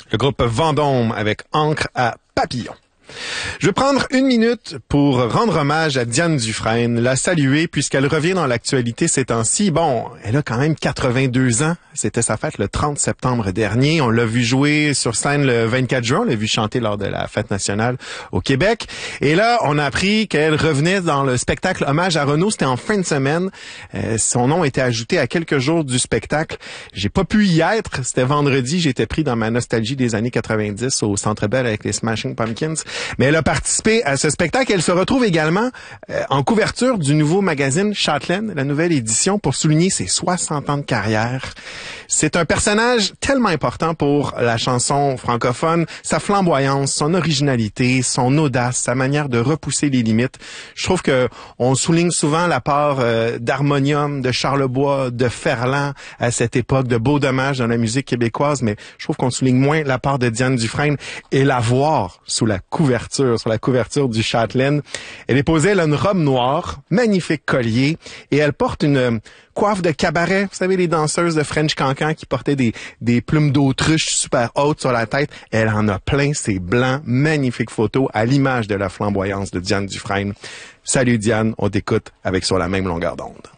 Le groupe Vendôme avec Encre à papillon. Je vais prendre une minute pour rendre hommage à Diane Dufresne, la saluer puisqu'elle revient dans l'actualité ces temps-ci. Bon, elle a quand même 82 ans. C'était sa fête le 30 septembre dernier. On l'a vu jouer sur scène le 24 juin. On l'a vu chanter lors de la fête nationale au Québec. Et là, on a appris qu'elle revenait dans le spectacle Hommage à Renaud. C'était en fin de semaine. Son nom était ajouté à quelques jours du spectacle. J'ai pas pu y être. C'était vendredi. J'étais pris dans ma nostalgie des années 90 au Centre Bell avec les Smashing Pumpkins. Mais elle a participé à ce spectacle. Elle se retrouve également en couverture du nouveau magazine Châtelaine, la nouvelle édition, pour souligner ses 60 ans de carrière. C'est un personnage tellement important pour la chanson francophone. Sa flamboyance, son originalité, son audace, sa manière de repousser les limites. Je trouve que on souligne souvent la part d'harmonium, de Charlebois, de Ferland à cette époque, de beaux dommages dans la musique québécoise, mais je trouve qu'on souligne moins la part de Diane Dufresne et la voir sur la couverture du Châtelaine. Elle est posée, elle a une robe noire, magnifique collier, et elle porte une coiffe de cabaret. Vous savez, les danseuses de French Cancan qui portaient des plumes d'autruche super hautes sur la tête. Elle en a plein, c'est blanc, magnifique photo à l'image de la flamboyance de Diane Dufresne. Salut Diane, on t'écoute avec Sur la même longueur d'onde.